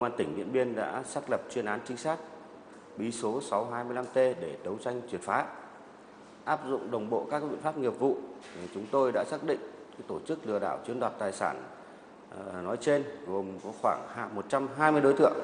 Công an tỉnh Điện Biên đã xác lập chuyên án trinh sát bí số 625T để đấu tranh triệt phá. Áp dụng đồng bộ các biện pháp nghiệp vụ, chúng tôi đã xác định tổ chức lừa đảo chiếm đoạt tài sản nói trên gồm có khoảng 120 đối tượng.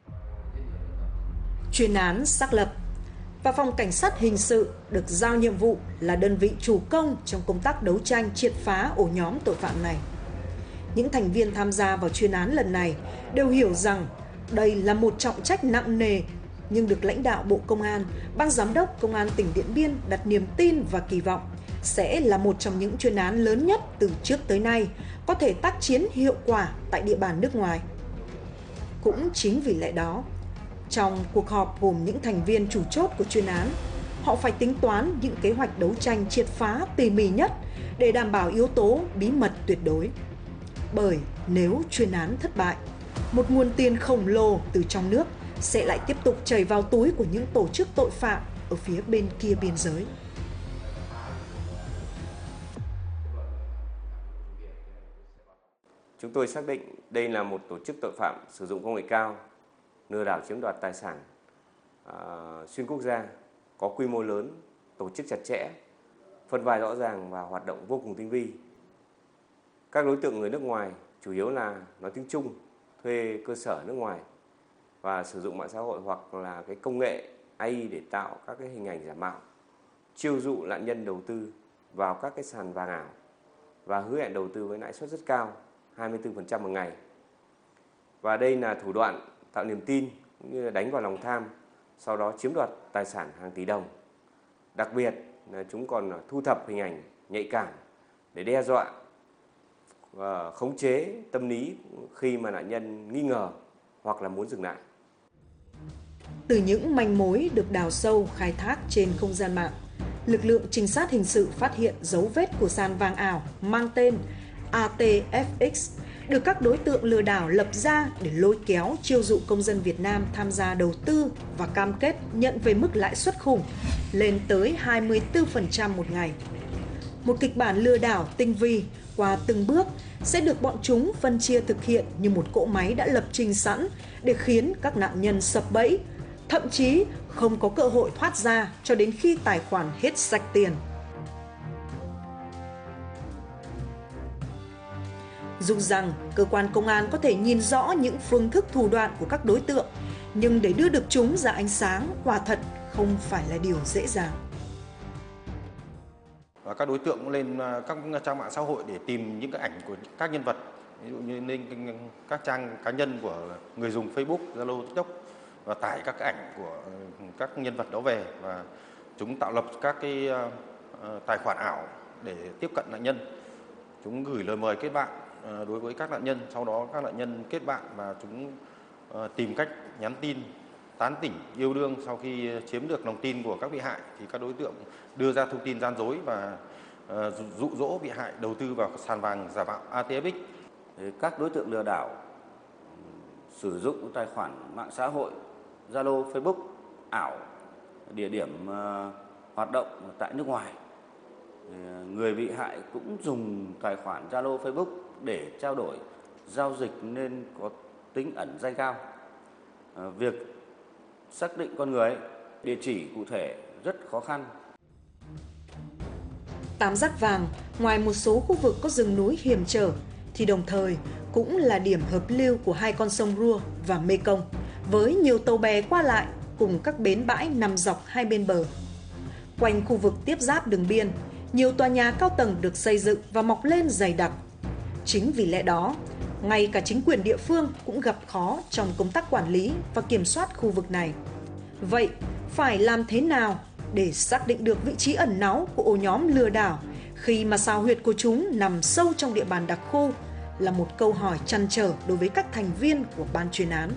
Chuyên án xác lập và Phòng Cảnh sát Hình sự được giao nhiệm vụ là đơn vị chủ công trong công tác đấu tranh triệt phá ổ nhóm tội phạm này. Những thành viên tham gia vào chuyên án lần này đều hiểu rằng đây là một trọng trách nặng nề, nhưng được lãnh đạo Bộ Công an, Ban Giám đốc Công an tỉnh Điện Biên đặt niềm tin và kỳ vọng sẽ là một trong những chuyên án lớn nhất từ trước tới nay, có thể tác chiến hiệu quả tại địa bàn nước ngoài. Cũng chính vì lẽ đó, trong cuộc họp gồm những thành viên chủ chốt của chuyên án, họ phải tính toán những kế hoạch đấu tranh triệt phá tỉ mỉ nhất để đảm bảo yếu tố bí mật tuyệt đối. Bởi nếu chuyên án thất bại, một nguồn tiền khổng lồ từ trong nước sẽ lại tiếp tục chảy vào túi của những tổ chức tội phạm ở phía bên kia biên giới. Chúng tôi xác định đây là một tổ chức tội phạm sử dụng công nghệ cao, lừa đảo chiếm đoạt tài sản xuyên quốc gia, có quy mô lớn, tổ chức chặt chẽ, phân vai rõ ràng và hoạt động vô cùng tinh vi. Các đối tượng người nước ngoài chủ yếu là nói tiếng Trung, thuê cơ sở nước ngoài và sử dụng mạng xã hội hoặc là cái công nghệ AI để tạo các cái hình ảnh giả mạo, chiêu dụ nạn nhân đầu tư vào các cái sàn vàng ảo và hứa hẹn đầu tư với lãi suất rất cao, 24% một ngày. Và đây là thủ đoạn tạo niềm tin cũng như là đánh vào lòng tham, sau đó chiếm đoạt tài sản hàng tỷ đồng. Đặc biệt là chúng còn thu thập hình ảnh nhạy cảm để đe dọa, khống chế tâm lý khi mà nạn nhân nghi ngờ hoặc là muốn dừng lại. Từ những manh mối được đào sâu khai thác trên không gian mạng, lực lượng trinh sát hình sự phát hiện dấu vết của sàn vàng ảo mang tên ATFX được các đối tượng lừa đảo lập ra để lôi kéo chiêu dụ công dân Việt Nam tham gia đầu tư và cam kết nhận về mức lãi suất khủng lên tới 24% một ngày. Một kịch bản lừa đảo tinh vi qua từng bước sẽ được bọn chúng phân chia thực hiện như một cỗ máy đã lập trình sẵn để khiến các nạn nhân sập bẫy, thậm chí không có cơ hội thoát ra cho đến khi tài khoản hết sạch tiền. Dù rằng cơ quan công an có thể nhìn rõ những phương thức thủ đoạn của các đối tượng, nhưng để đưa được chúng ra ánh sáng quả thật không phải là điều dễ dàng. Và các đối tượng cũng lên các trang mạng xã hội để tìm những cái ảnh của các nhân vật, ví dụ như lên các trang cá nhân của người dùng Facebook, Zalo, TikTok và tải các cái ảnh của các nhân vật đó về, và chúng tạo lập các cái tài khoản ảo để tiếp cận nạn nhân. Chúng gửi lời mời kết bạn đối với các nạn nhân, sau đó các nạn nhân kết bạn và chúng tìm cách nhắn tin tán tỉnh yêu đương. Sau khi chiếm được lòng tin của các bị hại thì các đối tượng đưa ra thông tin gian dối và dụ dỗ bị hại đầu tư vào sàn vàng giả mạo ATFX. Các đối tượng lừa đảo sử dụng tài khoản mạng xã hội Zalo, Facebook ảo, địa điểm hoạt động tại nước ngoài. Người bị hại cũng dùng tài khoản Zalo, Facebook để trao đổi, giao dịch nên có tính ẩn danh cao. Việc xác định con người, địa chỉ cụ thể rất khó khăn. Tam Giác Vàng, ngoài một số khu vực có rừng núi hiểm trở, thì đồng thời cũng là điểm hợp lưu của hai con sông Rua và Mekong, với nhiều tàu bè qua lại cùng các bến bãi nằm dọc hai bên bờ. Quanh khu vực tiếp giáp đường biên, nhiều tòa nhà cao tầng được xây dựng và mọc lên dày đặc. Chính vì lẽ đó, ngay cả chính quyền địa phương cũng gặp khó trong công tác quản lý và kiểm soát khu vực này. Vậy, phải làm thế nào để xác định được vị trí ẩn náu của ổ nhóm lừa đảo khi mà sao huyệt của chúng nằm sâu trong địa bàn đặc khu là một câu hỏi trăn trở đối với các thành viên của ban chuyên án.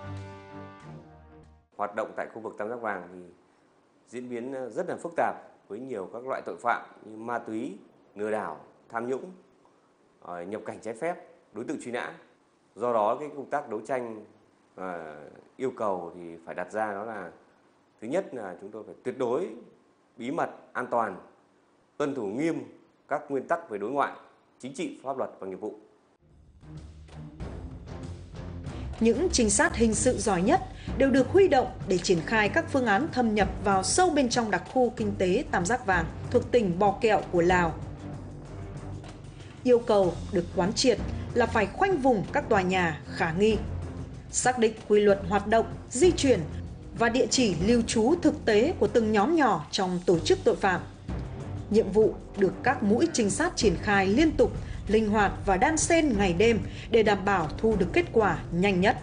Hoạt động tại khu vực Tam Giác Vàng thì diễn biến rất là phức tạp với nhiều các loại tội phạm như ma túy, lừa đảo, tham nhũng, nhập cảnh trái phép, đối tượng truy nã. Do đó cái công tác đấu tranh yêu cầu thì phải đặt ra đó là thứ nhất là chúng tôi phải tuyệt đối bí mật, an toàn, tuân thủ nghiêm các nguyên tắc về đối ngoại, chính trị, pháp luật và nghiệp vụ. Những trinh sát hình sự giỏi nhất đều được huy động để triển khai các phương án thâm nhập vào sâu bên trong đặc khu kinh tế Tam Giác Vàng thuộc tỉnh Bò Kẹo của Lào. Yêu cầu được quán triệt là phải khoanh vùng các tòa nhà khả nghi, xác định quy luật hoạt động, di chuyển và địa chỉ lưu trú thực tế của từng nhóm nhỏ trong tổ chức tội phạm. Nhiệm vụ được các mũi trinh sát triển khai liên tục, linh hoạt và đan xen ngày đêm để đảm bảo thu được kết quả nhanh nhất.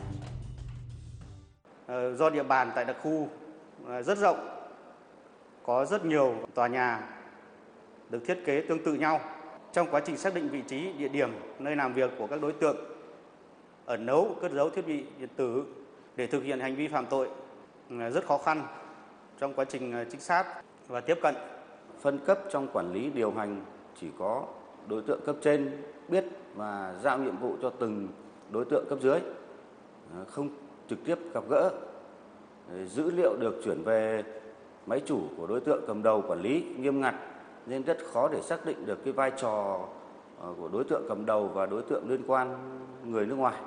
Do địa bàn tại đặc khu rất rộng, có rất nhiều tòa nhà được thiết kế tương tự nhau. Trong quá trình xác định vị trí, địa điểm, nơi làm việc của các đối tượng ẩn nấu, cất giấu thiết bị điện tử để thực hiện hành vi phạm tội rất khó khăn trong quá trình trinh sát và tiếp cận. Phân cấp trong quản lý điều hành chỉ có đối tượng cấp trên biết và giao nhiệm vụ cho từng đối tượng cấp dưới, không trực tiếp gặp gỡ. Dữ liệu được chuyển về máy chủ của đối tượng cầm đầu quản lý nghiêm ngặt nên rất khó để xác định được cái vai trò của đối tượng cầm đầu và đối tượng liên quan người nước ngoài,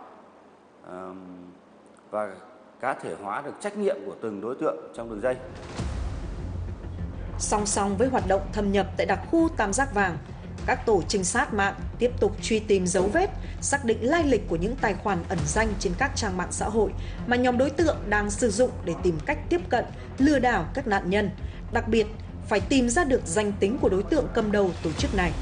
và cá thể hóa được trách nhiệm của từng đối tượng trong đường dây. Song song với hoạt động thâm nhập tại đặc khu Tam Giác Vàng, các tổ trinh sát mạng tiếp tục truy tìm dấu vết, xác định lai lịch của những tài khoản ẩn danh trên các trang mạng xã hội mà nhóm đối tượng đang sử dụng để tìm cách tiếp cận, lừa đảo các nạn nhân. Đặc biệt, phải tìm ra được danh tính của đối tượng cầm đầu tổ chức này.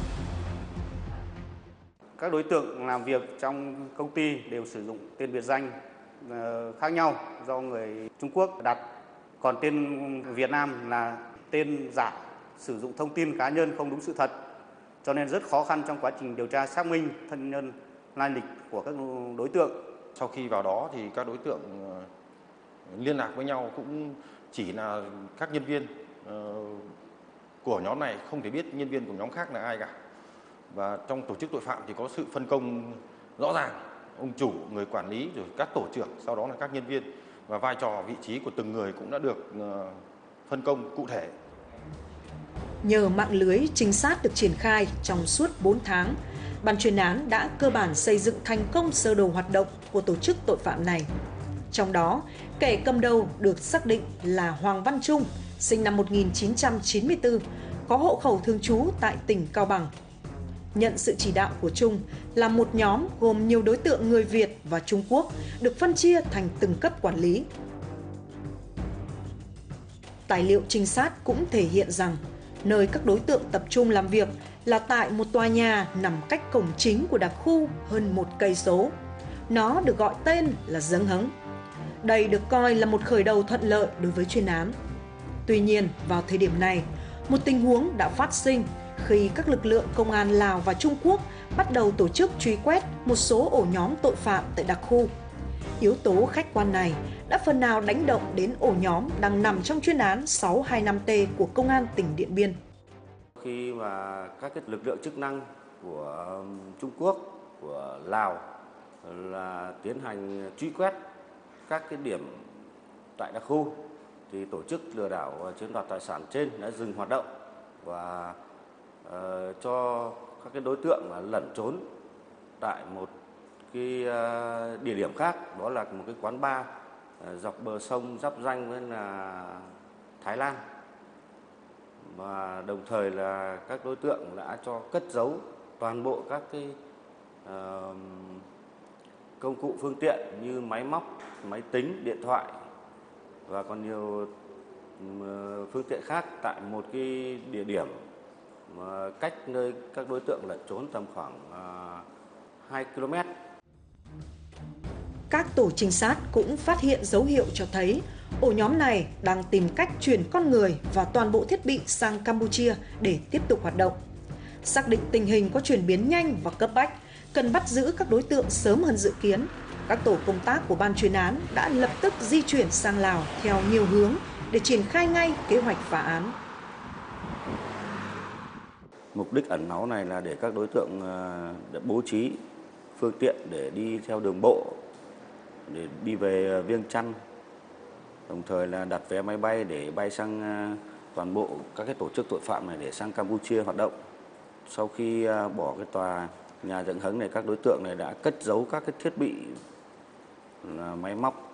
Các đối tượng làm việc trong công ty đều sử dụng tên biệt danh khác nhau do người Trung Quốc đặt, còn tên Việt Nam là tên giả, sử dụng thông tin cá nhân không đúng sự thật, cho nên rất khó khăn trong quá trình điều tra xác minh thân nhân lai lịch của các đối tượng. Sau khi vào đó thì các đối tượng liên lạc với nhau cũng chỉ là các nhân viên của nhóm này, không thể biết nhân viên của nhóm khác là ai cả. Và trong tổ chức tội phạm thì có sự phân công rõ ràng, ông chủ, người quản lý, rồi các tổ trưởng, sau đó là các nhân viên, và vai trò vị trí của từng người cũng đã được phân công cụ thể. Nhờ mạng lưới trinh sát được triển khai trong suốt 4 tháng, ban chuyên án đã cơ bản xây dựng thành công sơ đồ hoạt động của tổ chức tội phạm này. Trong đó, kẻ cầm đầu được xác định là Hoàng Văn Trung, sinh năm 1994, có hộ khẩu thường trú tại tỉnh Cao Bằng. Nhận sự chỉ đạo của Trung là một nhóm gồm nhiều đối tượng người Việt và Trung Quốc được phân chia thành từng cấp quản lý. Tài liệu trinh sát cũng thể hiện rằng nơi các đối tượng tập trung làm việc là tại một tòa nhà nằm cách cổng chính của đặc khu hơn 1 cây số. Nó được gọi tên là Dâng Hấng. Đây được coi là một khởi đầu thuận lợi đối với chuyên án. Tuy nhiên, vào thời điểm này, một tình huống đã phát sinh khi các lực lượng công an Lào và Trung Quốc bắt đầu tổ chức truy quét một số ổ nhóm tội phạm tại đặc khu. Yếu tố khách quan này đã phần nào đánh động đến ổ nhóm đang nằm trong chuyên án 625T của Công an tỉnh Điện Biên. Khi mà các cái lực lượng chức năng của Trung Quốc, của Lào là tiến hành truy quét các cái điểm tại đặc khu, thì tổ chức lừa đảo chiếm đoạt tài sản trên đã dừng hoạt động và cho các cái đối tượng là lẩn trốn tại một cái địa điểm khác, đó là một cái quán bar dọc bờ sông giáp ranh với là Thái Lan. Và đồng thời là các đối tượng đã cho cất giấu toàn bộ các cái công cụ phương tiện như máy móc, máy tính, điện thoại và còn nhiều phương tiện khác tại một cái địa điểm mà cách nơi các đối tượng lẩn trốn tầm khoảng 2 km. Các tổ trinh sát cũng phát hiện dấu hiệu cho thấy ổ nhóm này đang tìm cách chuyển con người và toàn bộ thiết bị sang Campuchia để tiếp tục hoạt động. Xác định tình hình có chuyển biến nhanh và cấp bách, cần bắt giữ các đối tượng sớm hơn dự kiến. Các tổ công tác của ban chuyên án đã lập tức di chuyển sang Lào theo nhiều hướng để triển khai ngay kế hoạch phá án. Mục đích ẩn náu này là để các đối tượng bố trí phương tiện để đi theo đường bộ để đi về Viêng Chăn, đồng thời là đặt vé máy bay để bay sang toàn bộ các cái tổ chức tội phạm này để sang Campuchia hoạt động. Sau khi bỏ cái tòa nhà Dâng Hấng này, các đối tượng này đã cất giấu các cái thiết bị máy móc